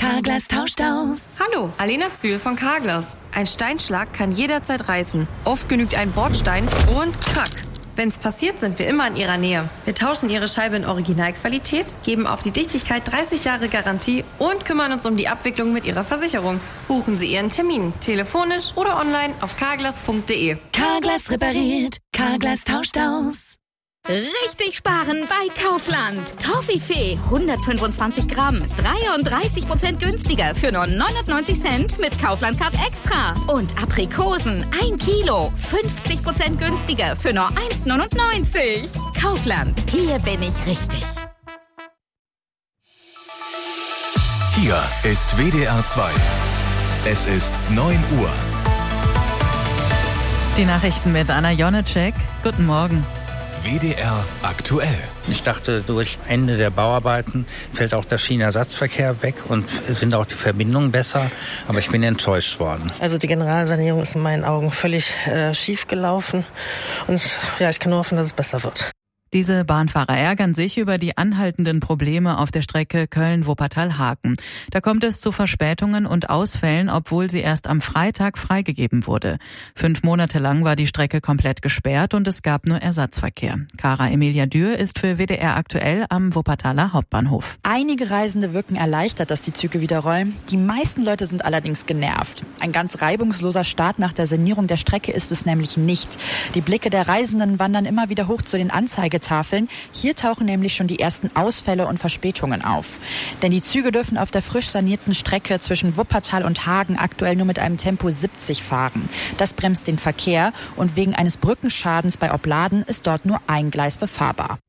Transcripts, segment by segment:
Carglass tauscht aus. Hallo, Alena Zühl von Carglass. Ein Steinschlag kann jederzeit reißen. Oft genügt ein Bordstein und krack. Wenn's passiert, sind wir immer in Ihrer Nähe. Wir tauschen Ihre Scheibe in Originalqualität, geben auf die Dichtigkeit 30 Jahre Garantie und kümmern uns um die Abwicklung mit Ihrer Versicherung. Buchen Sie Ihren Termin, telefonisch oder online auf carglass.de. Carglass repariert, Carglass tauscht aus. Richtig sparen bei Kaufland. Toffifee 125 Gramm, 33% günstiger für nur 99 Cent mit Kaufland Card Extra. Und Aprikosen 1 Kilo, 50% günstiger für nur 1,99. Kaufland, hier bin ich richtig. Hier ist WDR 2. Es ist 9 Uhr. Die Nachrichten mit Anna Jonecek. Guten Morgen. WDR aktuell. Ich dachte, durch Ende der Bauarbeiten fällt auch der Schienenersatzverkehr weg und sind auch die Verbindungen besser. Aber ich bin enttäuscht worden. Also die Generalsanierung ist in meinen Augen völlig schief gelaufen. Und ja, ich kann nur hoffen, dass es besser wird. Diese Bahnfahrer ärgern sich über die anhaltenden Probleme auf der Strecke Köln-Wuppertal-Haken. Da kommt es zu Verspätungen und Ausfällen, obwohl sie erst am Freitag freigegeben wurde. 5 Monate lang war die Strecke komplett gesperrt und es gab nur Ersatzverkehr. Cara Emilia Dürr ist für WDR aktuell am Wuppertaler Hauptbahnhof. Einige Reisende wirken erleichtert, dass die Züge wieder rollen. Die meisten Leute sind allerdings genervt. Ein ganz reibungsloser Start nach der Sanierung der Strecke ist es nämlich nicht. Die Blicke der Reisenden wandern immer wieder hoch zu den Anzeigetafeln. Hier tauchen nämlich schon die ersten Ausfälle und Verspätungen auf. Denn die Züge dürfen auf der frisch sanierten Strecke zwischen Wuppertal und Hagen aktuell nur mit einem Tempo 70 fahren. Das bremst den Verkehr und wegen eines Brückenschadens bei Opladen ist dort nur ein Gleis befahrbar.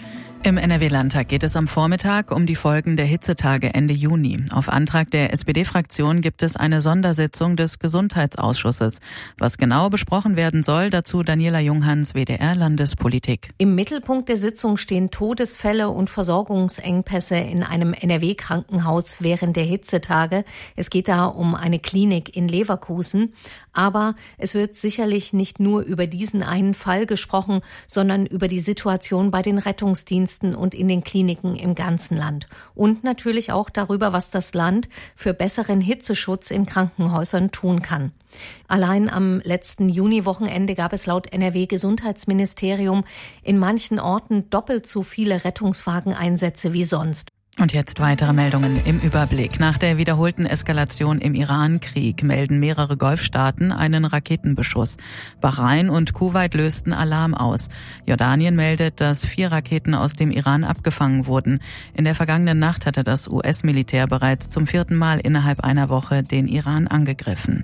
Im NRW-Landtag geht es am Vormittag um die Folgen der Hitzetage Ende Juni. Auf Antrag der SPD-Fraktion gibt es eine Sondersitzung des Gesundheitsausschusses. Was genau besprochen werden soll, dazu Daniela Junghans, WDR Landespolitik. Im Mittelpunkt der Sitzung stehen Todesfälle und Versorgungsengpässe in einem NRW-Krankenhaus während der Hitzetage. Es geht da um eine Klinik in Leverkusen. Aber es wird sicherlich nicht nur über diesen einen Fall gesprochen, sondern über die Situation bei den Rettungsdiensten und in den Kliniken im ganzen Land. Und natürlich auch darüber, was das Land für besseren Hitzeschutz in Krankenhäusern tun kann. Allein am letzten Juni-Wochenende gab es laut NRW-Gesundheitsministerium in manchen Orten doppelt so viele Rettungswageneinsätze wie sonst. Und jetzt weitere Meldungen im Überblick. Nach der wiederholten Eskalation im Iran-Krieg melden mehrere Golfstaaten einen Raketenbeschuss. Bahrain und Kuwait lösten Alarm aus. Jordanien meldet, dass 4 Raketen aus dem Iran abgefangen wurden. In der vergangenen Nacht hatte das US-Militär bereits zum 4. Mal innerhalb einer Woche den Iran angegriffen.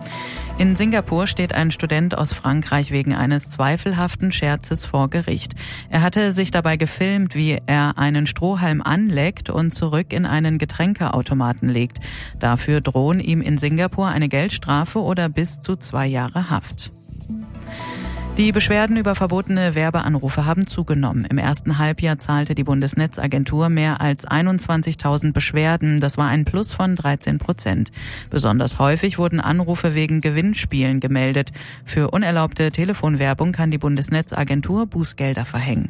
In Singapur steht ein Student aus Frankreich wegen eines zweifelhaften Scherzes vor Gericht. Er hatte sich dabei gefilmt, wie er einen Strohhalm anleckt und zurück in einen Getränkeautomaten legt. Dafür drohen ihm in Singapur eine Geldstrafe oder bis zu 2 Jahre Haft. Die Beschwerden über verbotene Werbeanrufe haben zugenommen. Im ersten Halbjahr zahlte die Bundesnetzagentur mehr als 21.000 Beschwerden. Das war ein Plus von 13%. Besonders häufig wurden Anrufe wegen Gewinnspielen gemeldet. Für unerlaubte Telefonwerbung kann die Bundesnetzagentur Bußgelder verhängen.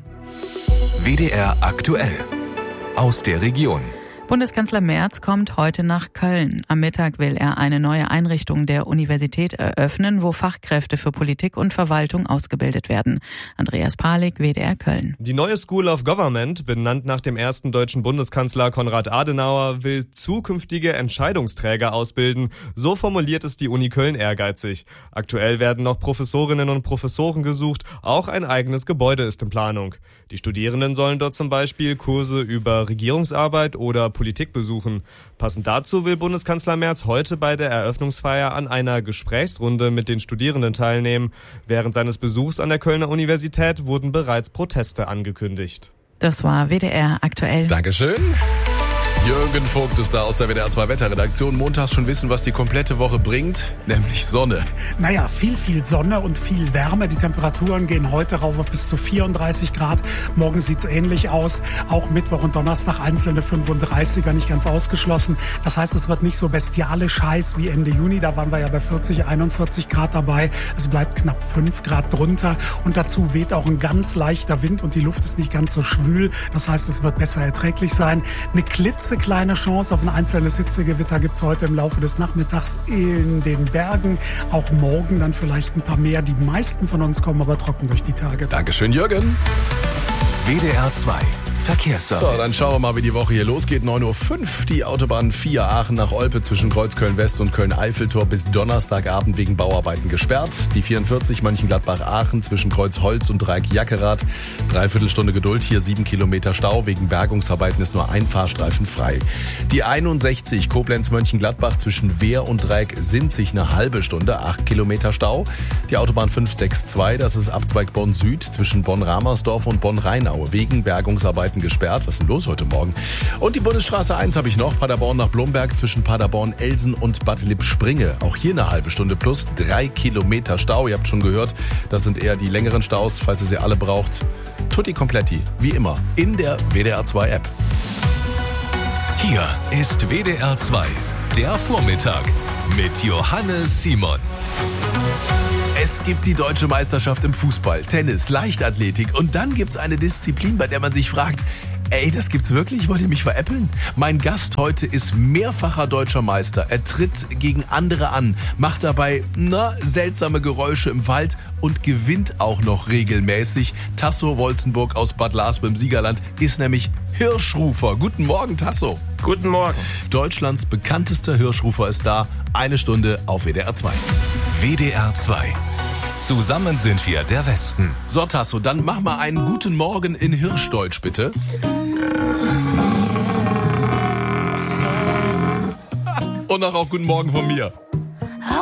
WDR aktuell. Aus der Region. Bundeskanzler Merz kommt heute nach Köln. Am Mittag will er eine neue Einrichtung der Universität eröffnen, wo Fachkräfte für Politik und Verwaltung ausgebildet werden. Andreas Palik, WDR Köln. Die neue School of Government, benannt nach dem ersten deutschen Bundeskanzler Konrad Adenauer, will zukünftige Entscheidungsträger ausbilden. So formuliert es die Uni Köln ehrgeizig. Aktuell werden noch Professorinnen und Professoren gesucht. Auch ein eigenes Gebäude ist in Planung. Die Studierenden sollen dort zum Beispiel Kurse über Regierungsarbeit oder Politik besuchen. Passend dazu will Bundeskanzler Merz heute bei der Eröffnungsfeier an einer Gesprächsrunde mit den Studierenden teilnehmen. Während seines Besuchs an der Kölner Universität wurden bereits Proteste angekündigt. Das war WDR aktuell. Dankeschön. Jürgen Vogt ist da aus der WDR 2 Wetterredaktion. Montags schon wissen, was die komplette Woche bringt, nämlich Sonne. Naja, viel Sonne und viel Wärme. Die Temperaturen gehen heute rauf auf bis zu 34 Grad. Morgen sieht's ähnlich aus. Auch Mittwoch und Donnerstag einzelne 35er, nicht ganz ausgeschlossen. Das heißt, es wird nicht so bestialisch heiß wie Ende Juni. Da waren wir ja bei 40, 41 Grad dabei. Es bleibt knapp 5 Grad drunter. Und dazu weht auch ein ganz leichter Wind und die Luft ist nicht ganz so schwül. Das heißt, es wird besser erträglich sein. Eine Klitze klitzekleine Chance auf ein einzelnes Hitzegewitter gibt es heute im Laufe des Nachmittags in den Bergen. Auch morgen dann vielleicht ein paar mehr. Die meisten von uns kommen aber trocken durch die Tage. Dankeschön, Jürgen. WDR 2 Verkehrsservice. So, dann schauen wir mal, wie die Woche hier losgeht. 9:05 Uhr, die Autobahn 4 Aachen nach Olpe zwischen Kreuz Köln-West und Köln-Eiffeltor bis Donnerstagabend wegen Bauarbeiten gesperrt. Die 44 Mönchengladbach-Aachen zwischen Kreuz Holz und Dreieck Jackerath. Dreiviertelstunde Geduld, hier 7 Kilometer Stau. Wegen Bergungsarbeiten ist nur ein Fahrstreifen frei. Die 61 Koblenz-Mönchengladbach zwischen Wehr und Dreieck Sinzig eine halbe Stunde, 8 Kilometer Stau. Die Autobahn 562, das ist Abzweig Bonn Süd zwischen Bonn-Ramersdorf und Bonn-Rheinau. Wegen Bergungsarbeiten gesperrt. Was ist denn los heute Morgen? Und die Bundesstraße 1 habe ich noch. Paderborn nach Blomberg zwischen Paderborn-Elsen und Bad Lippspringe. Auch hier eine halbe Stunde plus 3 Kilometer Stau. Ihr habt schon gehört, das sind eher die längeren Staus, falls ihr sie alle braucht. Tutti Completi, wie immer, in der WDR 2 App. Hier ist WDR 2, der Vormittag mit Johannes Simon. Es gibt die deutsche Meisterschaft im Fußball, Tennis, Leichtathletik und dann gibt's eine Disziplin, bei der man sich fragt, ey, das gibt's wirklich? Wollt ihr mich veräppeln? Mein Gast heute ist mehrfacher deutscher Meister. Er tritt gegen andere an, macht dabei, seltsame Geräusche im Wald und gewinnt auch noch regelmäßig. Tasso Wolzenburg aus Bad Lars im Siegerland ist nämlich Hirschrufer. Guten Morgen, Tasso. Guten Morgen. Deutschlands bekanntester Hirschrufer ist da. 1 Stunde auf WDR 2. WDR 2. Zusammen sind wir der Westen. So, Tasso, dann mach mal einen guten Morgen in Hirschdeutsch, bitte. Und auch guten Morgen von mir.